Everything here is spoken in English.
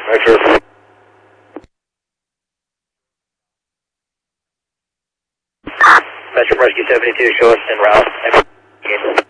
Roger. Metro Rescue 72, show us en route.